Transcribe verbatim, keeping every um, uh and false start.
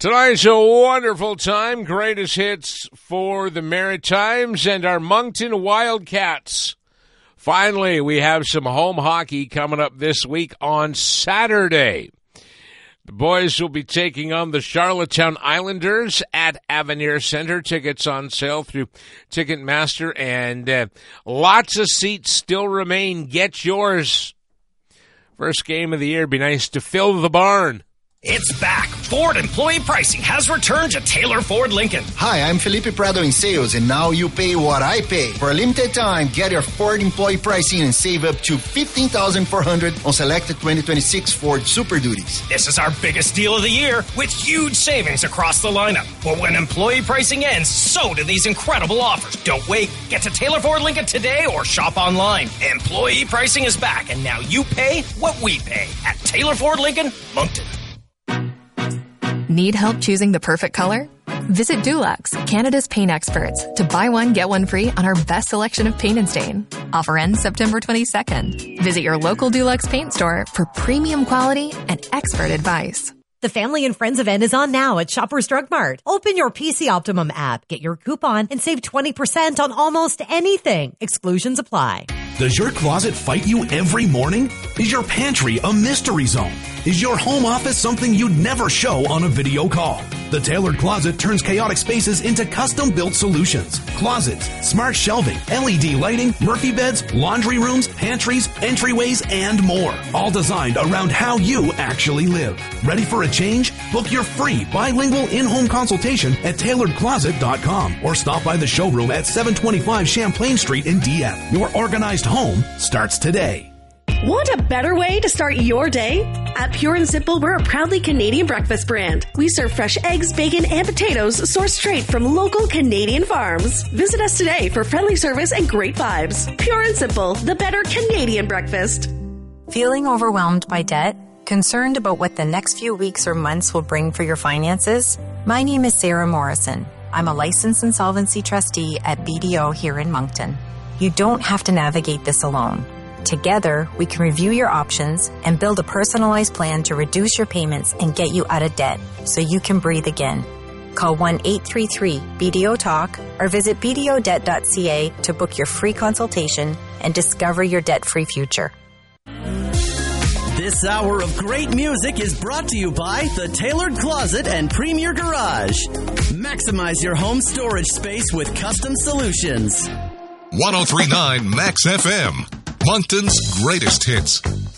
Tonight's a wonderful time. Greatest hits for the Maritimes and our Moncton Wildcats. Finally, we have some home hockey coming up this week on Saturday. The boys will be taking on the Charlottetown Islanders at Avenir Center. Tickets on sale through Ticketmaster, and uh, lots of seats still remain. Get yours. First game of the year. Be nice to fill the barn. It's back. Ford employee pricing has returned to Taylor Ford Lincoln. Hi, I'm Felipe Prado in sales, and now you pay what I pay. For a limited time, get your Ford employee pricing and save up to fifteen thousand four hundred dollars on selected twenty twenty-six Ford Super Duties. This is our biggest deal of the year with huge savings across the lineup. But when employee pricing ends, so do these incredible offers. Don't wait. Get to Taylor Ford Lincoln today or shop online. Employee pricing is back, and now you pay what we pay at Taylor Ford Lincoln, Moncton. Need help choosing the perfect color? Visit Dulux, Canada's paint experts, to buy one, get one free on our best selection of paint and stain. Offer ends September twenty-second. Visit your local Dulux paint store for premium quality and expert advice. The Family and Friends event is on now at Shoppers Drug Mart. Open your P C Optimum app, get your coupon, and save twenty percent on almost anything. Exclusions apply. Does your closet fight you every morning? Is your pantry a mystery zone? Is your home office something you'd never show on a video call? The Tailored Closet turns chaotic spaces into custom-built solutions. Closets, smart shelving, L E D lighting, Murphy beds, laundry rooms, pantries, entryways, and more. All designed around how you actually live. Ready for a change? Book your free bilingual in-home consultation at tailored closet dot com or stop by the showroom at seven twenty-five Champlain Street in D F. Your organized home starts today. Want a better way to start your day? At Pure and Simple, we're a proudly Canadian breakfast brand. We serve fresh eggs, bacon, and potatoes sourced straight from local Canadian farms. Visit us today for friendly service and great vibes. Pure and Simple, the better Canadian breakfast. Feeling overwhelmed by debt? Concerned about what the next few weeks or months will bring for your finances? My name is Sarah Morrison. I'm a licensed insolvency trustee at B D O here in Moncton. You don't have to navigate this alone. Together, we can review your options and build a personalized plan to reduce your payments and get you out of debt so you can breathe again. Call one eight three three B D O talk or visit b d o debt dot c a to book your free consultation and discover your debt-free future. This hour of great music is brought to you by The Tailored Closet and Premier Garage. Maximize your home storage space with custom solutions. one oh three point nine Max F M. Moncton's greatest hits.